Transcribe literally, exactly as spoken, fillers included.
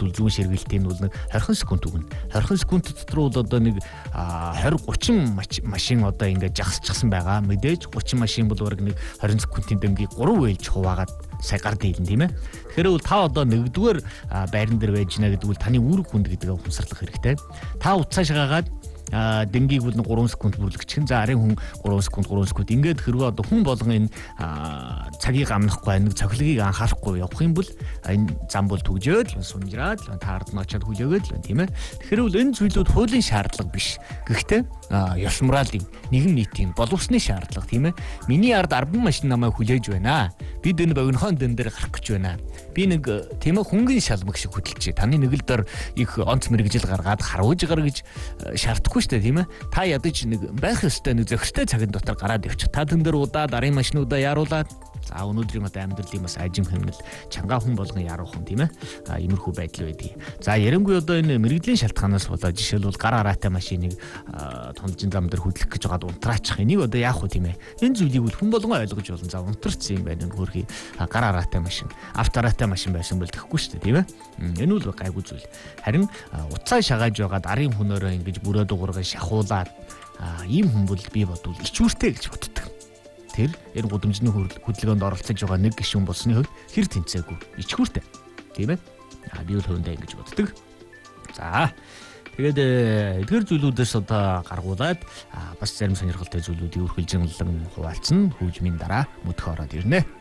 бол зүүн ширгэлтийн бол нэг двадцать секунд өгнө. двадцать секунд дотор бол одоо нэг двадцать тридцать машин одоо ингээд жагсчихсан байгаа. Мэдээж тридцать машин бол бараг нэг двадцать секундын дэмгийг гурав ээлж хуваагаад сая гард хэлнэ тийм ээ. Тэгэхээр бол та одоо нэгдүгээр байран дээр байж гинэ гэдэг бол таны үүрэг хүнд гэдэг нь ухамсарлах хэрэгтэй. Та уцаа шагаагаад дэнгийг бол тридцать секунд бүрлэгчин. За арын хүн тридцать секунд тридцать секунд ингээд хэрвээ одоо хүн болгон энэ цагийг амнахгүй нэг цохилгийг анхаарахгүй явах юм бол энэ зам бол түгжээд сунжраад таард нь очиад хүлээгээд л тийм ээ. Тэгэхээр бол энэ зүйлүүд хуулийн шаардлага биш. Гэхдээ ёсмраалын нийгэм нийтийн боловсны шаардлага тийм ээ. Миний ард арбан машин намайг хүлээж байна. Бид энэ богинохон дэн дээр гарах гэж байна. Би нэг тийм ээ хөнгөн шалмаг шиг хөдөлж таны нэг л дор их онц мэрэгжил гаргаад харуулж гаргаж шаардахгүй шүү дээ тийм ээ. Та ядаж нэг байх ёстой нэг зохистой цагийн дотор гараад явчих. Та тэн дээр удаад арын машинуудаа яруулаад за өнөөдрийн одоо амьдралын бас ажим хэмнэл чанга хүн болгон яруулах юм тийм ээ. А иймэрхүү байдал байдгийг. За ярингүй одоо энэ мэрэгжлийн шалтгаанаас болоод жишээлбэл гар араатай машиныг тонлжин зам дээр хөдлөх гэж байгаад унтраачих. Энийг одоо яах вэ тийм ээ. Энэ зүйлийг бол хүн болгон ойлгож болно. За унтарсан юм байна хөрхий гар араатай машин, автораатай машин байсан бол тэхгүй шүү дээ тийм ээ. Энэ бол гайгүй зүйл. Харин уцаа шагааж байгаад арын хүнөөрөө ингэж бүрөө дуургаж шахуулаад ийм хүн бол би бодвол ичүүртэй гэж боддог. Тэр энэ гудамжны хөдөлгөөнд оролцож байгаа нэг гишүүн болсны хувьд хэр тэнцээгүй ичгүүртэй тийм ээ. А би бол хөөндөө ингэж боддог. За тэгээд эдгээр зүйлүүдээс одоо гаргуулад бас зарим сонирхолтой зүйлүүдийг үргэлжлэн хуваалцсан хөгжмийн дараа мөдөх ороод ирнэ.